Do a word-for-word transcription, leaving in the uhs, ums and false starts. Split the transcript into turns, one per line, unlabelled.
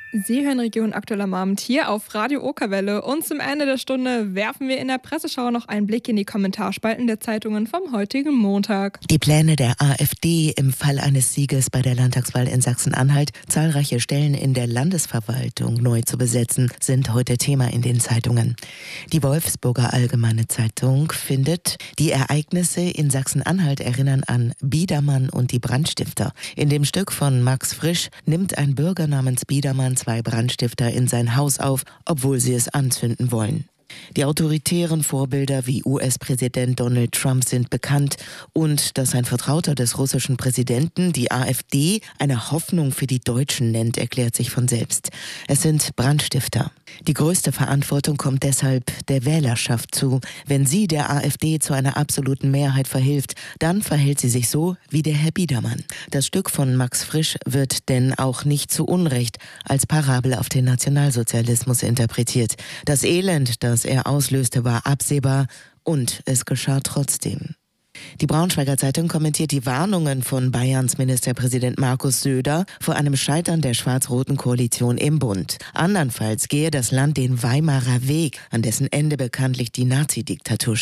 Sie hören Region aktuell am Abend hier auf Radio Okerwelle und zum Ende der Stunde werfen wir in der Presseschau noch einen Blick in die Kommentarspalten der Zeitungen vom heutigen Montag.
Die Pläne der AfD im Fall eines Sieges bei der Landtagswahl in Sachsen-Anhalt, zahlreiche Stellen in der Landesverwaltung neu zu besetzen, sind heute Thema in den Zeitungen. Die Wolfsburger Allgemeine Zeitung findet, die Ereignisse in Sachsen-Anhalt erinnern an Biedermann und die Brandstifter. In dem Stück von Max Frisch nimmt ein Bürger namens Biedermann zwei Brandstifter in sein Haus auf, obwohl sie es anzünden wollen. Die autoritären Vorbilder wie U S-Präsident Donald Trump sind bekannt und dass ein Vertrauter des russischen Präsidenten die AfD eine Hoffnung für die Deutschen nennt, erklärt sich von selbst. Es sind Brandstifter. Die größte Verantwortung kommt deshalb der Wählerschaft zu. Wenn sie der AfD zu einer absoluten Mehrheit verhilft, dann verhält sie sich so wie der Herr Biedermann. Das Stück von Max Frisch wird denn auch nicht zu Unrecht als Parabel auf den Nationalsozialismus interpretiert. Das Elend, das er auslöste, war absehbar und es geschah trotzdem. Die Braunschweiger Zeitung kommentiert die Warnungen von Bayerns Ministerpräsident Markus Söder vor einem Scheitern der schwarz-roten Koalition im Bund. Andernfalls gehe das Land den Weimarer Weg, an dessen Ende bekanntlich die Nazi-Diktatur